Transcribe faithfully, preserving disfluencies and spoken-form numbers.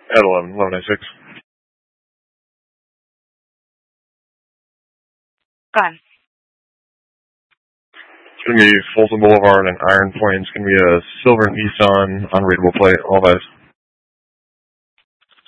At eleven, eleven ninety-six. Gone. It's going to be Folsom Boulevard and Iron Point. It's going to be a silver Nissan, unreadable plate, all guys.